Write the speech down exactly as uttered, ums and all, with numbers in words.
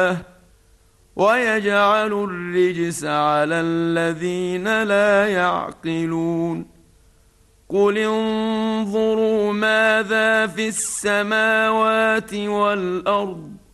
ويجعل الرجس على الذين لا يعقلون قل انظروا ماذا في السماوات والأرض